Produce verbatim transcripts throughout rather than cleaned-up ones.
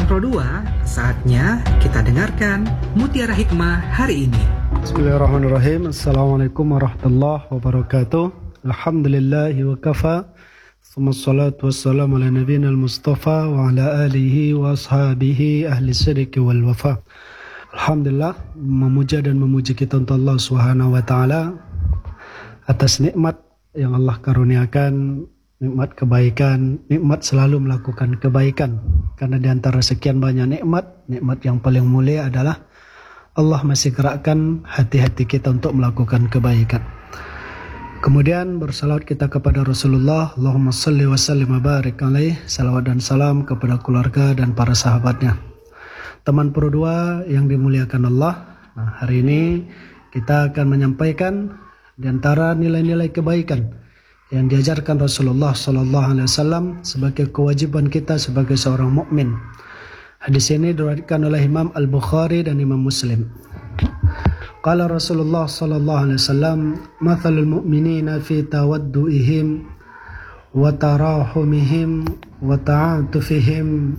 Teman Pro dua, saatnya kita dengarkan Mutiara Hikmah hari ini. Bismillahirrahmanirrahim. Assalamualaikum warahmatullahi wabarakatuh. Alhamdulillahi wa kafa. Wassalatu wassalamu ala nabiyina al-mustafa wa ala alihi wa ashabihi ahli sidqi wal wafa. Alhamdulillah, memuja dan memuji kita untuk Allah Subhanahu wa taala atas nikmat yang Allah karuniakan, nikmat kebaikan, nikmat selalu melakukan kebaikan. Karena di antara sekian banyak nikmat, nikmat yang paling mulia adalah Allah masih gerakkan hati-hati kita untuk melakukan kebaikan. Kemudian bersalawat kita kepada Rasulullah, Allahumma salli wa sallim wa barik alaih, salawat dan salam kepada keluarga dan para sahabatnya. Teman Pro dua yang dimuliakan Allah, nah, hari ini kita akan menyampaikan di antara nilai-nilai kebaikan yang diajarkan Rasulullah sallallahu alaihi wasallam sebagai kewajiban kita sebagai seorang mukmin. Hadis ini diriwayatkan oleh Imam Al-Bukhari dan Imam Muslim. Qala Rasulullah sallallahu alaihi wasallam, "Mathalul mu'minina fi tawaddu'ihim wa tarahumihim wa ta'atufihim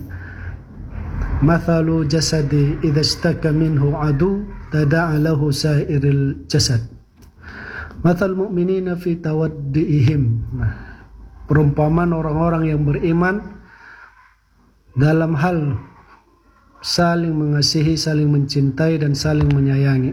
mathalu jasadi idza ishtaka minhu adu tada'a lahu sa'iril jasad." Mathal mu'minina fi tawaddi'ihim. Nah, perumpamaan orang-orang yang beriman dalam hal saling mengasihi, saling mencintai dan saling menyayangi,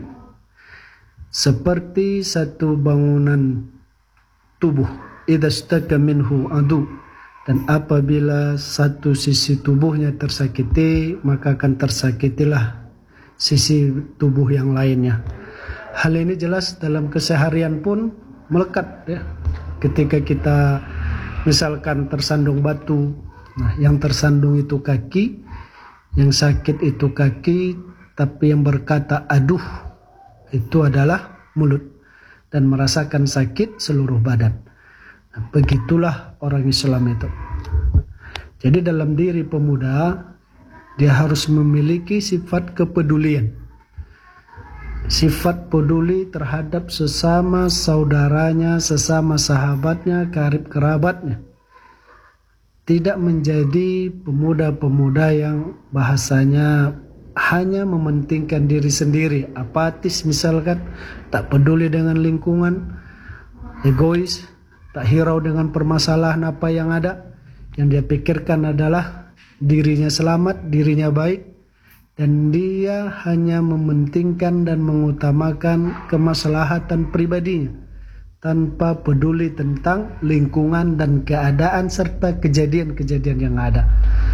seperti satu bangunan tubuh, idza ishtaka minhu adu, dan apabila satu sisi tubuhnya tersakiti, maka akan tersakitilah sisi tubuh yang lainnya. Hal ini jelas dalam keseharian pun melekat, ya. Ketika kita misalkan tersandung batu, nah, yang tersandung itu kaki, yang sakit itu kaki, tapi yang berkata aduh itu adalah mulut, dan merasakan sakit seluruh badan. Nah, begitulah orang Islam itu. Jadi dalam diri pemuda, dia harus memiliki sifat kepedulian, sifat peduli terhadap sesama saudaranya, sesama sahabatnya, karib kerabatnya. Tidak menjadi pemuda-pemuda yang bahasanya hanya mementingkan diri sendiri, apatis misalkan, tak peduli dengan lingkungan, egois, tak hirau dengan permasalahan apa yang ada. Yang dia pikirkan adalah dirinya selamat, dirinya baik, dan dia hanya mementingkan dan mengutamakan kemaslahatan pribadinya tanpa peduli tentang lingkungan dan keadaan serta kejadian-kejadian yang ada.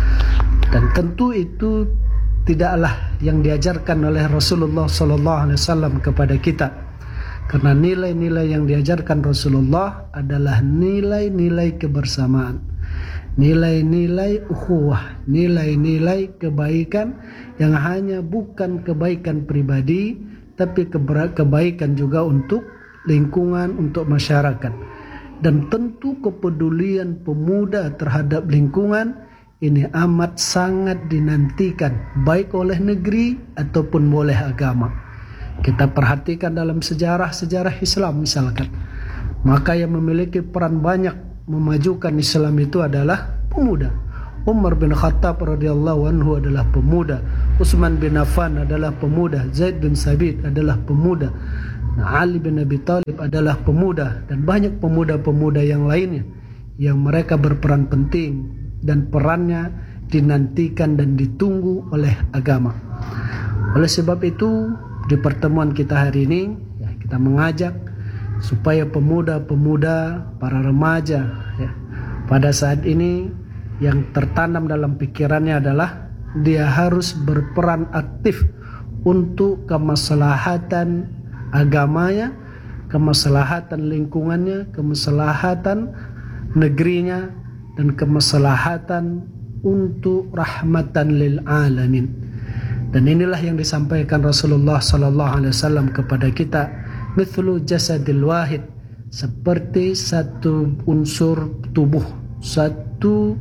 Dan tentu itu tidaklah yang diajarkan oleh Rasulullah sallallahu alaihi wasallam kepada kita. Karena nilai-nilai yang diajarkan Rasulullah adalah nilai-nilai kebersamaan, nilai-nilai ukhuwah, nilai-nilai kebaikan yang hanya bukan kebaikan pribadi, tapi kebaikan juga untuk lingkungan, untuk masyarakat. Dan tentu kepedulian pemuda terhadap lingkungan ini amat sangat dinantikan, baik oleh negeri ataupun oleh agama. Kita perhatikan dalam sejarah-sejarah Islam misalkan, maka yang memiliki peran banyak memajukan Islam itu adalah pemuda. Umar bin Khattab radhiyallahu anhu adalah pemuda, Utsman bin Affan adalah pemuda, Zaid bin Sabit adalah pemuda, Ali bin Abi Thalib adalah pemuda, dan banyak pemuda-pemuda yang lainnya yang mereka berperan penting dan perannya dinantikan dan ditunggu oleh agama. Oleh sebab itu, di pertemuan kita hari ini, ya, kita mengajak supaya pemuda-pemuda, para remaja, ya, pada saat ini yang tertanam dalam pikirannya adalah dia harus berperan aktif untuk kemaslahatan agamanya, kemaslahatan lingkungannya, kemaslahatan negerinya, dan kemaslahatan untuk rahmatan lil alamin. Dan inilah yang disampaikan Rasulullah sallallahu alaihi wasallam kepada kita, mithlu jasadil wahid, seperti satu unsur tubuh, satu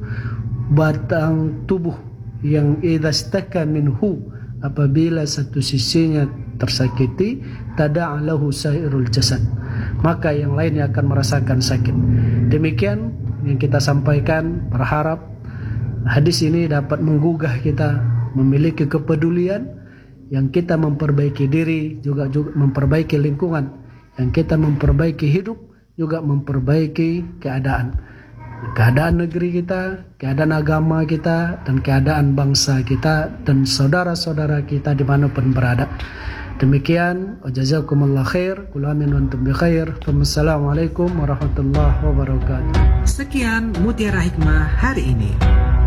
batang tubuh yang idza staka minhu, apabila satu sisinya tersakiti, tada'a lahu sairul jasad, maka yang lainnya akan merasakan sakit. Demikian yang kita sampaikan, berharap hadis ini dapat menggugah kita memiliki kepedulian, yang kita memperbaiki diri juga juga memperbaiki lingkungan, yang kita memperbaiki hidup juga memperbaiki keadaan keadaan negeri kita, keadaan agama kita, dan keadaan bangsa kita dan saudara-saudara kita dimanapun berada. Demikian, jazakumullah khair, kul amin wa antum bi khair. Wassalamualaikum warahmatullahi wabarakatuh. Sekian Mutiara Hikmah hari ini.